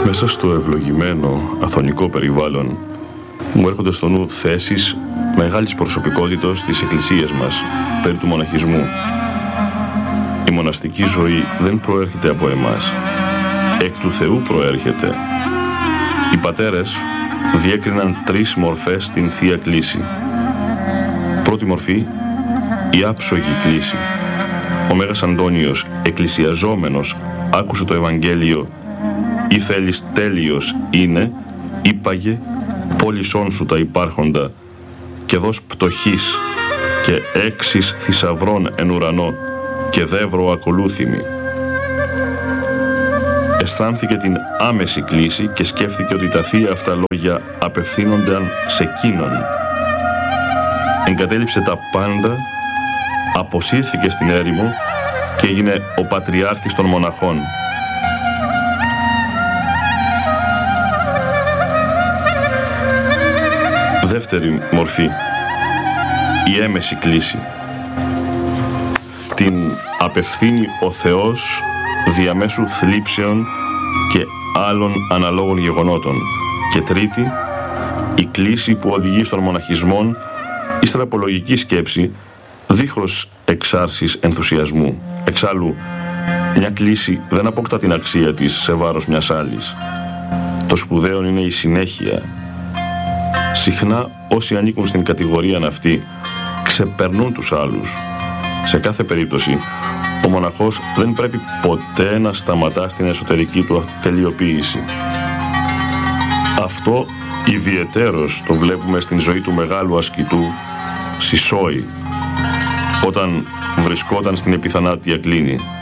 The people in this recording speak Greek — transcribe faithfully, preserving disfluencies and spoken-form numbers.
Μέσα στο ευλογημένο αθωνικό περιβάλλον μου έρχονται στο νου θέσεις μεγάλης προσωπικότητας της Εκκλησίας μας περί του μοναχισμού. Η μοναστική ζωή δεν προέρχεται από εμάς. Εκ του Θεού προέρχεται. Οι πατέρες διέκριναν τρεις μορφές στην Θεία Κλήση. Πρώτη μορφή, η άψογη κλήση. Ο Μέγας Αντώνιος, εκκλησιαζόμενος, άκουσε το Ευαγγέλιο «Ή θέλεις τέλειος είναι», είπαγε «Πόλησόν σου τα υπάρχοντα και δώσ' πτωχής και έξις θησαυρών εν ουρανό και δεύρο ακολούθημη». Αισθάνθηκε την άμεση κλήση και σκέφτηκε ότι τα θεία αυτά λόγια απευθύνονταν σε εκείνον. Εγκατέλειψε τα πάντα, αποσύρθηκε στην έρημο και έγινε ο πατριάρχης των μοναχών. Δεύτερη μορφή, η έμεση κλήση. Την απευθύνει ο Θεός διαμέσου θλίψεων και άλλων αναλόγων γεγονότων. Και τρίτη, η κλήση που οδηγεί στον μοναχισμόν ύστερα από λογική σκέψη, δίχως εξάρσεις ενθουσιασμού. Εξάλλου, μια κλήση δεν αποκτά την αξία της σε βάρος μιας άλλης. Το σπουδαίο είναι η συνέχεια. Συχνά όσοι ανήκουν στην κατηγορία αυτή ξεπερνούν τους άλλους. Σε κάθε περίπτωση, ο μοναχός δεν πρέπει ποτέ να σταματά στην εσωτερική του τελειοποίηση. Αυτό ιδιαιτέρως το βλέπουμε στην ζωή του μεγάλου ασκητού Σισόη, όταν βρισκόταν στην επιθανάτια κλίνη.